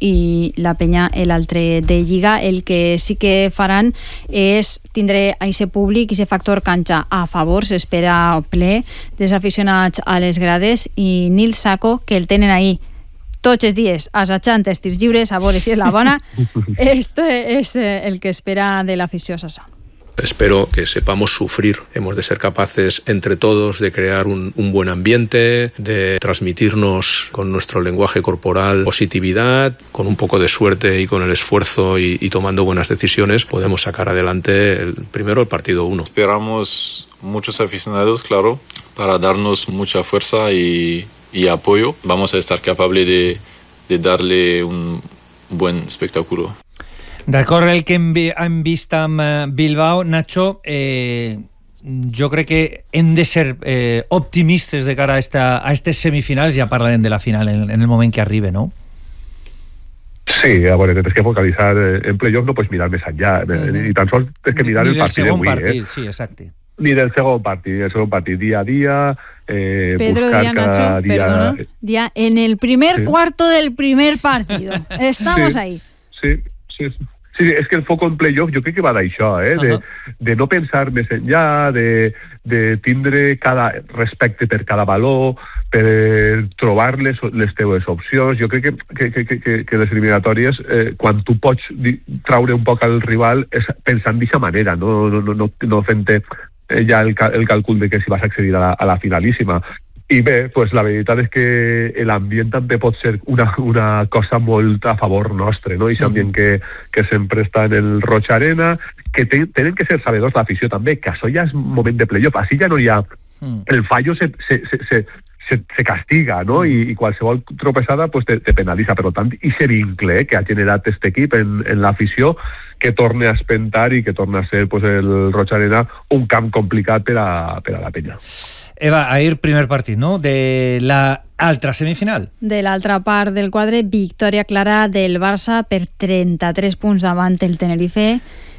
i la Penya l'altre de Lliga. El que sí que faran és tindre aquest públic i aquest factor canxa a favor. S'espera ple dels aficionats a les grades i Nil Saco, que el tenen ahí tots els dies assajant els tirs lliures a veure si és la bona. Esto és el que espera de l'afició sassà. Espero que sepamos sufrir. Hemos de ser capaces entre todos de crear un buen ambiente, de transmitirnos con nuestro lenguaje corporal positividad. Con un poco de suerte y con el esfuerzo y tomando buenas decisiones podemos sacar adelante primero el partido 1. Esperamos muchos aficionados, claro, para darnos mucha fuerza y apoyo. Vamos a estar capaces de darle un buen espectáculo. D'acord el que hem vist amb Bilbao, Nacho, jo crec que hem de ser optimistes de cara a aquestes semifinals. Ja parlarem de la final en el moment que arribi, ¿no? Sí, a veure, tens que focalitzar en playoff, no pots mirar més enllà, ni tan sols tens que mirar el partit d'avui. Sí, exacte. Ni del segon partit, dia a dia, Pedro, buscar dia, cada Nacho, dia... Perdona, dia en el primer cuarto del primer partido. Estamos ahí. Sí, és que el foc en playoff jo crec que va d'això, de no pensar més enllà, de tindre cada respecte per cada valor, per trobar les teves opcions. Jo crec que les eliminatòries, quan tu pots traure un poc al rival, és pensant d'aquesta manera, no fent ja el càlcul de que si vas a accedir a la finalíssima. I bé, pues la veritat és que l'ambient també pot ser una cosa molt a favor nostre, no? Aquest ambient que sempre està en el Roig Arena, que tenen que ser sabedors l'afició també, que això ja és moment de playoff, així ja no hi ha... El fallo se castiga, no? I qualsevol tropezada pues, te penalitza. Per tant, i ese vincle que ha generat aquest equip en l'afició, que torna a espentar i que torna a ser pues, el Roig Arena un camp complicat per a la Penya. Eva, ahir primer partit, no?, de l'altra semifinal. De l'altra part del quadre, victòria clara del Barça per 33 punts davant el Tenerife.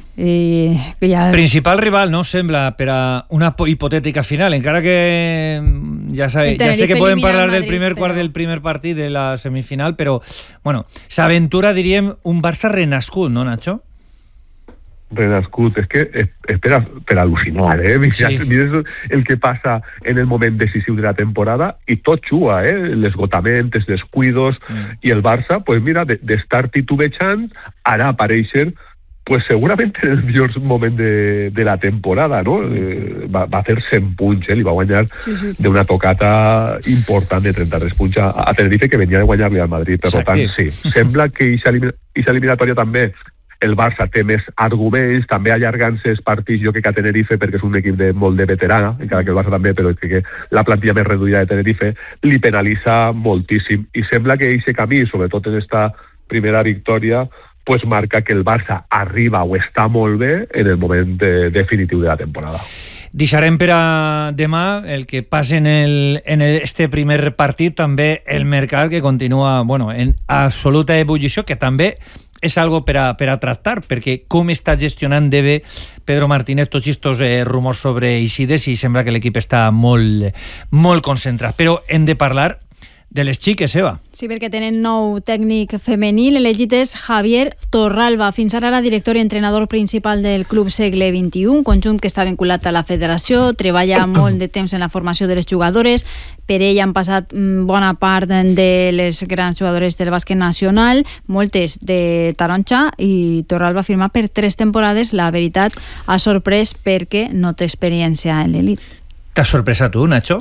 Principal rival, no?, sembla, per a una hipotètica final, encara que ja sé que podem parlar del primer quart del primer partit de la semifinal, però, bueno, s'aventura, diríem, un Barça renascut, no, Nacho? Renascut, és que és per al·lucinar, Mira el que passa en el moment decisiu de la temporada i tot juga, l'esgotament, els descuidos, i el Barça, pues mira, d'estar titubejant, ara aparèixer pues segurament en el millor moment de la temporada, no? Va fer 100 punts, li va guanyar d'una tocata important de 33 punts a Tenerife, que venia de guanyar-li al Madrid. Per tant, sí, sembla que aquesta eliminatòria també el Barça té més arguments, també allargant-se els partits, jo crec que a Tenerife, perquè és un equip molt de veterà, encara que el Barça també, però crec que la plantilla més reduïda de Tenerife li penalitza moltíssim. I sembla que aquest camí, sobretot en aquesta primera victòria, pues marca que el Barça arriba o està molt bé en el moment definitiu de la temporada. Deixarem per a demà el que passa en este primer partit, també el mercat que continua en absoluta ebullició, que també és algo per a tractar, perquè com està gestionant de bé Pedro Martínez tots aquests rumors sobre eixides, i sembla que l'equip està molt concentrat. Però hem de parlar de les xiques, Eva. Sí, perquè tenen nou tècnic femení. L'elegit és Javier Torralba. Fins ara era director i entrenador principal del Club Segle XXI, un conjunt que està vinculat a la federació, treballa molt de temps en la formació de les jugadores. Per ell han passat bona part de les grans jugadores del bàsquet nacional, moltes de taronja, i Torralba firma per 3 temporades. La veritat ha sorprès perquè no té experiència en l'elit. T'has sorprès a tu, Nacho?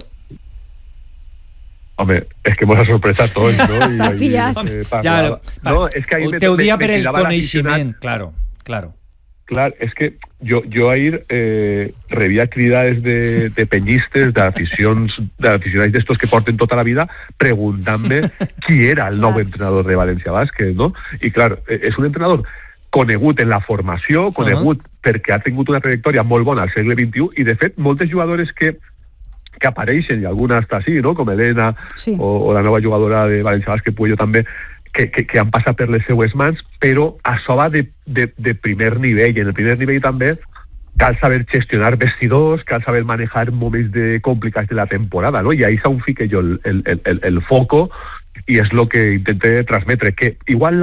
Home, és que mos ha sorprès a tots, no? S'ha pillat. Te ho dia per el coneixement, claro. Clar, és que jo ahir rebia cridades de penyistes, d'aficionats d'estos que porten tota la vida, preguntant-me qui era el nou entrenador de València Bàsquet, no? I clar, és un entrenador conegut en la formació, conegut perquè ha tingut una trajectòria molt bona al segle XXI, i de fet moltes jugadores que apareixen, i alguna està així, no? Com Elena o la nova jugadora de València Bàsquet, Puello també, que han passat per les seues mans, però això va de primer nivell. I en el primer nivell també cal saber gestionar vestidors, cal saber manejar moments complicats de la temporada, no? I ahí s'ha un fique jo el foco, i és el que intente transmetre, que igual